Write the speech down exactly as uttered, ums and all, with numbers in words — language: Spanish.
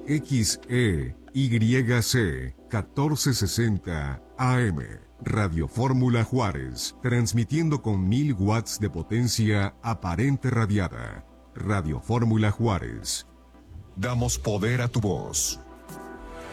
X E Y C catorce sesenta A M. Radio Fórmula Juárez, transmitiendo con mil watts de potencia aparente radiada. Radio Fórmula Juárez. Damos poder a tu voz.